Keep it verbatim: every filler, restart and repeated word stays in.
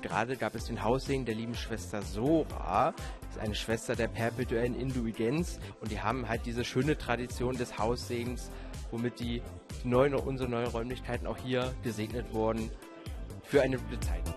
gerade gab es den Haussegen der lieben Schwester Sora. Das ist eine Schwester der perpetuellen Indulgenz. Und die haben halt diese schöne Tradition des Haussegens, womit die neuen, unsere neuen Räumlichkeiten auch hier gesegnet wurden für eine Zeit.